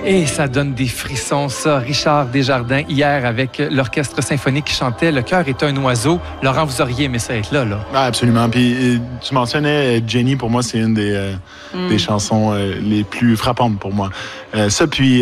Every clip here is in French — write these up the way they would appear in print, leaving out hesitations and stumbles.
Et ça donne des frissons, ça. Richard Desjardins, hier, avec l'Orchestre symphonique qui chantait « Le cœur est un oiseau ». Laurent, vous auriez aimé ça être là. Ah, absolument. Puis tu mentionnais Jenny, pour moi, c'est une des chansons les plus frappantes pour moi. Ça, puis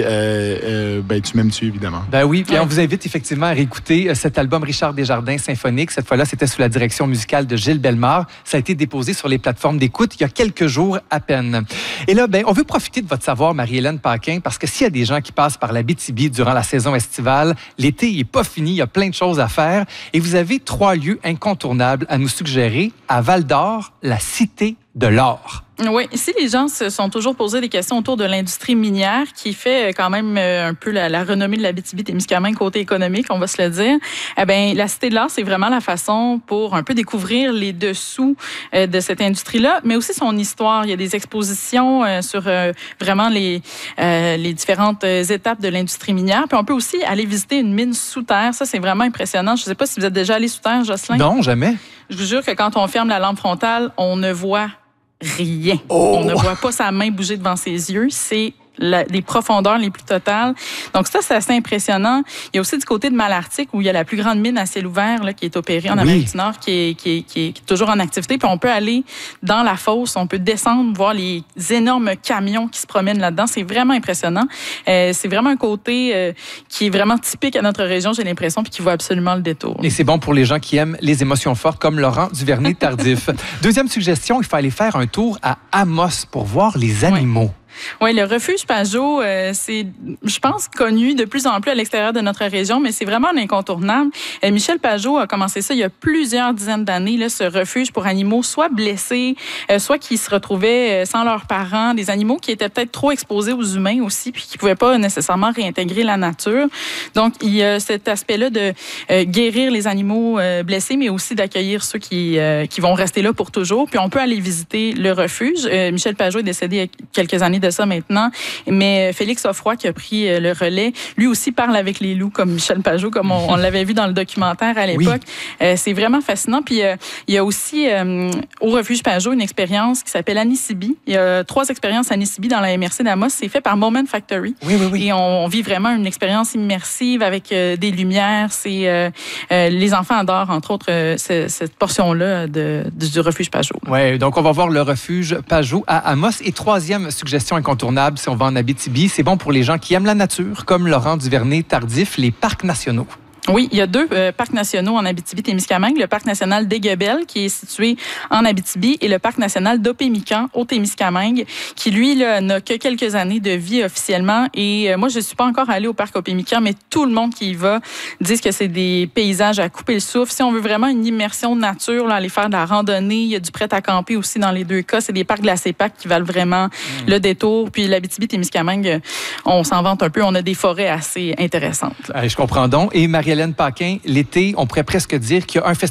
Tu m'aimes-tu, évidemment. Ben oui, puis on vous invite effectivement à réécouter cet album Richard Desjardins symphonique. Cette fois-là, c'était sous la direction musicale de Gilles Bellemare. Ça a été déposé sur les plateformes d'écoute il y a quelques jours à peine. Et là, on veut profiter de votre savoir, Marie-Hélène Paquin, parce que s'il y a des gens qui passent par l'Abitibi durant la saison estivale, l'été n'est pas fini, il y a plein de choses à faire. Et vous avez 3 lieux incontournables à nous suggérer. À Val-d'Or, la Cité de l'Or. Oui, ici, les gens se sont toujours posé des questions autour de l'industrie minière qui fait quand même un peu la renommée de l'Abitibi-Témiscamingue côté économique, on va se le dire. Eh bien, la Cité de l'Or, c'est vraiment la façon pour un peu découvrir les dessous de cette industrie-là, mais aussi son histoire. Il y a des expositions sur vraiment les différentes étapes de l'industrie minière. Puis on peut aussi aller visiter une mine sous terre. Ça, c'est vraiment impressionnant. Je ne sais pas si vous êtes déjà allé sous terre, Jocelyn. Non, jamais. Je vous jure que quand on ferme la lampe frontale, on ne voit rien. Oh! On ne voit pas sa main bouger devant ses yeux. C'est les profondeurs les plus totales. Donc ça, c'est assez impressionnant. Il y a aussi du côté de Malartic, où il y a la plus grande mine à ciel ouvert là, qui est opérée en Amérique du Nord, qui est toujours en activité. Puis on peut aller dans la fosse, on peut descendre, voir les énormes camions qui se promènent là-dedans. C'est vraiment impressionnant. C'est vraiment un côté qui est vraiment typique à notre région, j'ai l'impression, puis qui vaut absolument le détour. Et c'est bon pour les gens qui aiment les émotions fortes, comme Laurent Duvernay-Tardif. Deuxième suggestion, il faut aller faire un tour à Amos pour voir les animaux. Oui, le refuge Pajot, c'est, je pense, connu de plus en plus à l'extérieur de notre région, mais c'est vraiment un incontournable. Michel Pajot a commencé ça il y a plusieurs dizaines d'années, là, ce refuge pour animaux soit blessés, soit qui se retrouvaient sans leurs parents, des animaux qui étaient peut-être trop exposés aux humains aussi, puis qui ne pouvaient pas nécessairement réintégrer la nature. Donc, il y a cet aspect-là de guérir les animaux blessés, mais aussi d'accueillir ceux qui vont rester là pour toujours. Puis on peut aller visiter le refuge. Michel Pajot est décédé il y a quelques années de ça maintenant, mais Félix Offroy qui a pris le relais, lui aussi parle avec les loups comme Michel Pajot, comme on l'avait vu dans le documentaire à l'époque. Oui. C'est vraiment fascinant. Puis il y a aussi au refuge Pajot une expérience qui s'appelle Anisibi. Il y a 3 expériences Anisibi dans la MRC d'Amos. C'est fait par Moment Factory. Oui. Et on vit vraiment une expérience immersive avec des lumières. C'est les enfants adorent, entre autres, cette portion-là du refuge Pajot. Oui, donc on va voir le refuge Pajot à Amos. Et 3e suggestion incontournable, si on va en Abitibi, c'est bon pour les gens qui aiment la nature, comme Laurent Duvernay-Tardif, les parcs nationaux. Oui, il y a 2 parcs nationaux en Abitibi-Témiscamingue. Le parc national d'Aiguebelle, qui est situé en Abitibi, et le parc national d'Opémican, au Témiscamingue, qui, lui, là, n'a que quelques années de vie officiellement. Et moi, je ne suis pas encore allée au parc Opémican, mais tout le monde qui y va dit que c'est des paysages à couper le souffle. Si on veut vraiment une immersion nature, là, aller faire de la randonnée, il y a du prêt à camper aussi dans les 2 cas. C'est des parcs de la CEPAC qui valent vraiment le détour. Puis l'Abitibi-Témiscamingue, on s'en vante un peu. On a des forêts assez intéressantes. Je comprends donc. Et Marie-Hélène Paquin, l'été, on pourrait presque dire qu'il y a un festival